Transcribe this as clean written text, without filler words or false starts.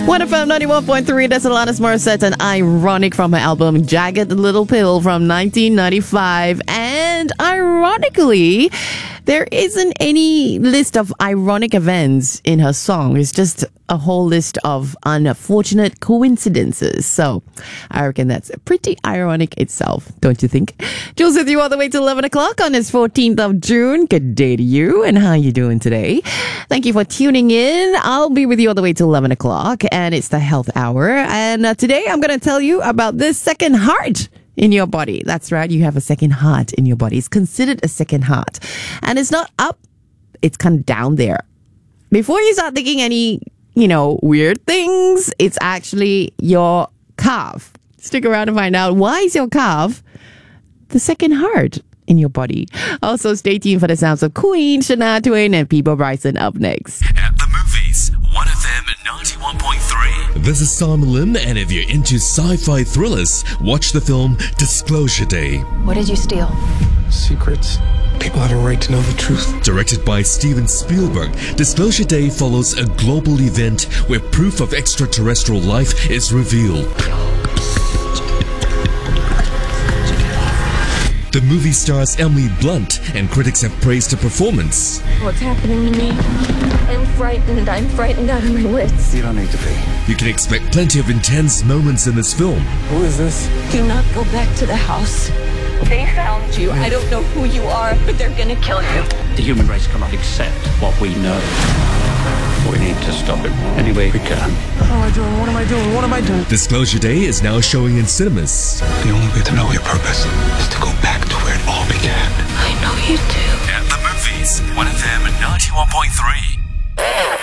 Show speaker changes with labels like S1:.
S1: 1FM 91.3, that's Alanis Morissette and Ironic from her album Jagged Little Pill from 1995. And ironically, there isn't any list of ironic events in her song. It's just a whole list of unfortunate coincidences. So I reckon that's pretty ironic itself, don't you think? Jules with you all the way to 11 o'clock on this 14th of June. Good day to you, and how you doing today? Thank you for tuning in. I'll be with you all the way to 11 o'clock, and it's the Health Hour. And today I'm going to tell you about this second heart in your body. That's right, you have a second heart in your body. It's considered a second heart. And it's not up, it's kind of down there. Before you start thinking any, weird things, it's actually your calf. Stick around to find out why is your calf the second heart in your body. Also, stay tuned for the sounds of Queen, Shania Twain, and Peabo Bryson up next.
S2: At the movies, 1FM 91.3.
S3: This is Simon Lim, and if you're into sci-fi thrillers, watch the film Disclosure Day.
S4: What did you steal?
S5: Secrets. People have a right to know the truth.
S3: Directed by Steven Spielberg, Disclosure Day follows a global event where proof of extraterrestrial life is revealed. The movie stars Emily Blunt, and critics have praised her performance.
S4: What's happening to me? I'm frightened. I'm frightened out of my wits.
S5: You don't need to be.
S3: You can expect plenty of intense moments in this film.
S5: Who is this?
S4: Do not go back to the house. They found you. I don't know who you are, but they're gonna kill you.
S6: The human race cannot accept what we know. We need to stop it any way we can.
S5: What am I doing? What am I doing? What am I doing?
S3: Disclosure Day is now showing in cinemas.
S5: The only way to know your purpose is to go back to where it all began.
S4: I know you do.
S2: At the movies, 1FM 91.3.